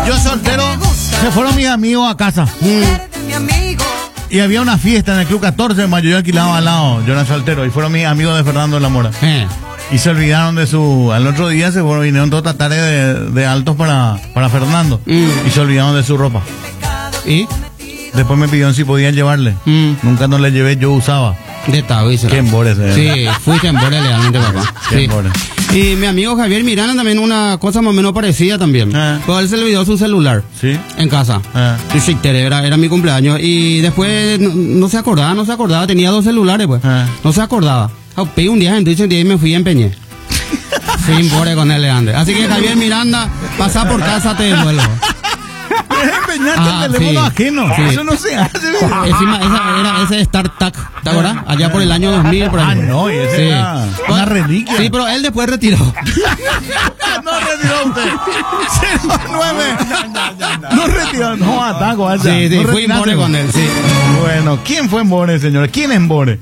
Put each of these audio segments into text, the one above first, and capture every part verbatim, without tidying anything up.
yo soltero, se fueron mis amigos a casa. Mm. Y había una fiesta en el Club catorce de mayo, yo alquilaba al lado, yo era soltero, y fueron mis amigos de Fernando de la Mora. Eh. Y se olvidaron de su... Al otro día se fueron, vinieron todos tatares de, de altos para, para Fernando. Mm. Y se olvidaron de su ropa. ¿Y? Después me pidieron si podían llevarle. Mm. Nunca no le llevé, yo usaba. De tabiz. Qué embores. Sí, fuiste embores legalmente, papá. Qué sí. embores. Y mi amigo Javier Miranda también una cosa más o menos parecida también. Eh. Pero él se le olvidó su celular. Sí. En casa. Eh. Y sí, era, era mi cumpleaños. Y después no, no se acordaba, no se acordaba. Tenía dos celulares, pues. Eh. No se acordaba. Pedí un día en y me fui y empeñé. Sí, embores con él, Leandro. Así que Javier Miranda, pasa por casa, te devuelvo. Empeñaste ah, el teléfono sí, ajeno. Sí. Eso no se hace. Encima, esa era ese StarTAC, ¿te acuerdas? Allá por el año dos mil, por ahí. Ah, no, y ese sí. Era una reliquia. Sí, pero él después retiró. No retiró usted. cero nueve. No retiró. No, ataco allá. Sí, sí, no fui en Bore con él, sí. Bueno, ¿quién fue en Bore, señor? ¿Quién es en Bore?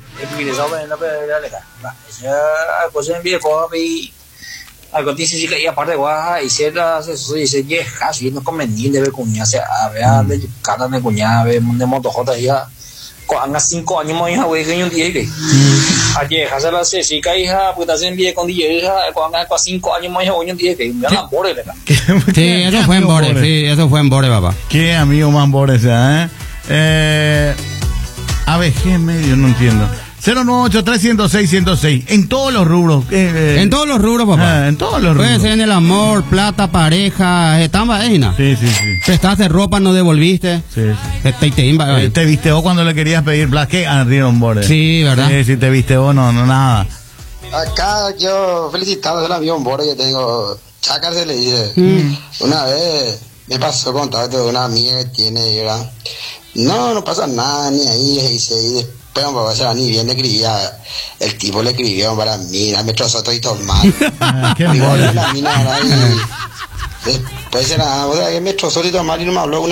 Algo dice sí que aparte guaja y cierta se dice ye casi no conveniente de cuña se a ver de cada de cuña de moto jota ya con a cinco años más güey que un día que ayer hace la se sí que hija puta se envíe con día con a cinco años más un día que me la bore de sí, eso fue en Bore, sí, eso fue en Bore, papá. Qué amigo más Bore sea, eh eh A B G medio no entiendo. cero nueve ocho tres cero seis ciento seis en todos los rubros. Eh, eh, en todos los rubros, papá. Eh, en todos los rubros. Puede ser en el amor, plata, pareja, estamba, eh, Sí, sí, sí. Prestaste ropa, no devolviste. Sí, sí. Te, te, te, eh, te viste vos cuando le querías pedir plata. ¿Qué? Arrieron Bore. Sí, ¿verdad? Sí, sí, te viste vos, no, no, nada. Acá yo felicitado del avión Bore que tengo. Chacar se le dice. Mm. Una vez me pasó contacto de una amiga que tiene, ¿verdad? No, no pasa nada, ni ahí, y se dice. Pero o sea, ni bien le escribía, el tipo le escribió para mí, me trozó todo y todo mal. Qué la mina, y después era, o sea, que me trozó y todo mal y no me habló una